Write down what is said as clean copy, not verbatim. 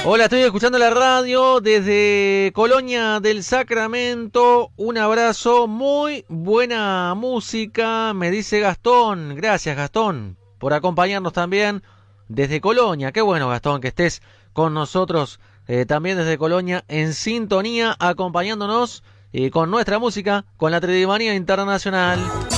Hola, estoy escuchando la radio desde Colonia del Sacramento. Un abrazo, muy buena música, me dice Gastón. Gracias, Gastón, por acompañarnos también desde Colonia. Qué bueno, Gastón, que estés con nosotros también desde Colonia en sintonía, acompañándonos con nuestra música, con la Tridimanía Internacional.